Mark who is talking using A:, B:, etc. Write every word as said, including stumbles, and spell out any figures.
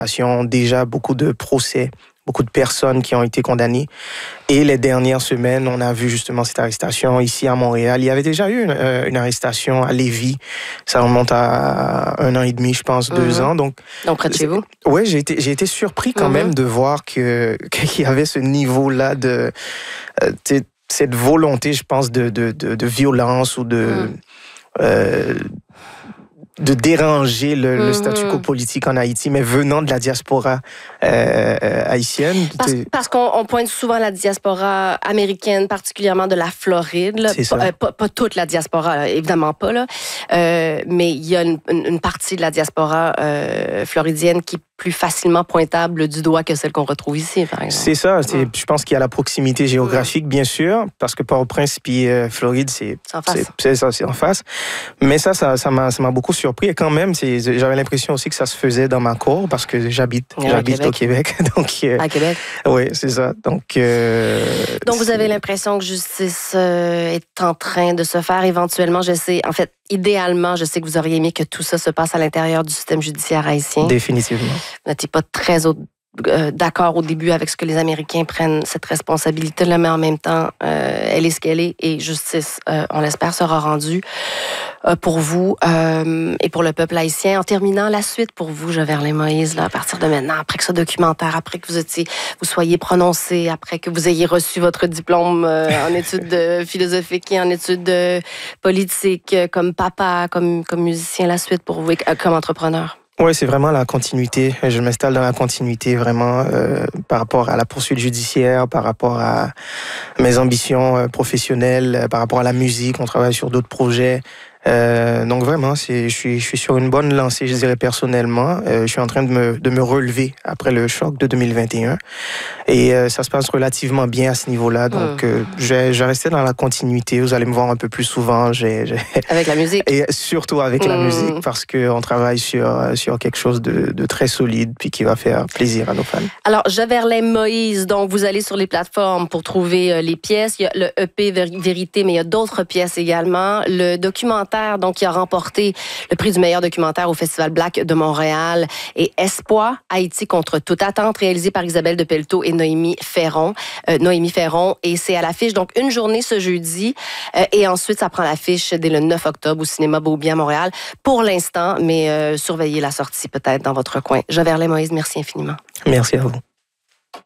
A: déjà beaucoup de procès, beaucoup de personnes qui ont été condamnées. Et les dernières semaines, on a vu justement cette arrestation ici à Montréal. Il y avait déjà eu une, euh, une arrestation à Lévis. Ça remonte à un an et demi, je pense, deux
B: mm-hmm.
A: ans. Donc,
B: Donc près de chez vous?
A: Oui, j'ai été, j'ai été surpris quand mm-hmm. même de voir que, qu'il y avait ce niveau-là de... Euh, cette volonté, je pense, de, de, de, de violence ou de... Mm. Euh, de déranger le, mm-hmm. le statu quo politique en Haïti, mais venant de la diaspora euh, euh, haïtienne.
B: Parce, parce qu'on on pointe souvent la diaspora américaine, particulièrement de la Floride. Là.
A: C'est ça.
B: Pas, pas, pas toute la diaspora, là, évidemment pas, là. Euh, mais il y a une, une partie de la diaspora euh, floridienne qui est plus facilement pointable du doigt que celle qu'on retrouve ici, par exemple.
A: C'est ça. C'est, mm. Je pense qu'il y a la proximité géographique, mm. bien sûr, parce que Port-au-Prince puis euh, Floride, c'est,
B: c'est en face.
A: C'est, c'est ça, c'est en face. Mais ça, ça, ça m'a, ça m'a beaucoup surpris. Et quand même, c'est, j'avais l'impression aussi que ça se faisait dans ma cour, parce que j'habite,
B: ouais,
A: j'habite au Québec. Donc, euh,
B: à Québec.
A: Oui, c'est ça. Donc, euh,
B: Donc vous avez l'impression que justice euh, est en train de se faire éventuellement. Je sais, en fait, idéalement, je sais que vous auriez aimé que tout ça se passe à l'intérieur du système judiciaire haïtien.
A: Définitivement.
B: Vous n'étiez pas très au, euh, d'accord au début avec ce que les Américains prennent cette responsabilité-là, mais en même temps, euh, elle est ce qu'elle est et justice, euh, on l'espère, sera rendue euh, pour vous euh, et pour le peuple haïtien. En terminant, la suite pour vous, Joverlin Moïse, là, à partir de maintenant, après que ce documentaire, après que vous étiez, vous soyez prononcé, après que vous ayez reçu votre diplôme euh, en études de philosophiques et en études de politique, euh, comme papa, comme, comme musicien, la suite pour vous, euh, comme entrepreneur?
A: Oui, c'est vraiment la continuité. Je m'installe dans la continuité vraiment euh, par rapport à la poursuite judiciaire, par rapport à mes ambitions euh, professionnelles, euh, par rapport à la musique. On travaille sur d'autres projets. Euh, donc vraiment, c'est, je suis, je suis sur une bonne lancée, je dirais personnellement. Euh, je suis en train de me, de me relever après le choc de deux mille vingt et un. Et euh, ça se passe relativement bien à ce niveau-là. Donc, mmh. euh, je, vais, je vais rester dans la continuité. Vous allez me voir un peu plus souvent. J'ai, j'ai...
B: Avec la musique.
A: Et surtout avec mmh. la musique, parce qu'on travaille sur, sur quelque chose de, de très solide, puis qui va faire plaisir à nos fans.
B: Alors, Joverlin Moïse, donc vous allez sur les plateformes pour trouver euh, les pièces. Il y a le E P Vérité, mais il y a d'autres pièces également. Le documentaire donc qui a remporté le prix du meilleur documentaire au Festival Black de Montréal et Espoir, Haïti contre toute attente, réalisé par Isabelle de Pelletot et Noémie Ferron. Euh, Noémie Ferron, et c'est à l'affiche, donc une journée ce jeudi, euh, et ensuite ça prend l'affiche dès le neuf octobre au cinéma Beaubien à Montréal. Pour l'instant, mais euh, surveillez la sortie peut-être dans votre coin. Joverlin Moïse, merci infiniment.
A: Merci à vous.